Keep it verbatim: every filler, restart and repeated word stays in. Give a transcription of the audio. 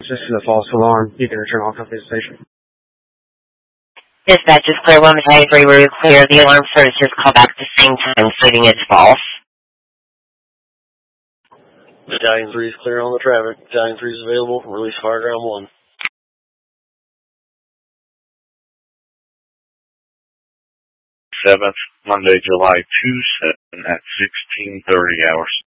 This is a false alarm. You can return all company station. Dispatch is clear. one five three, we're clear. The alarm service just called back at the same time, stating it's false. Battalion three is clear on the traffic. Battalion three is available. Release Fireground one. seventh, Monday, July second at sixteen thirty hours.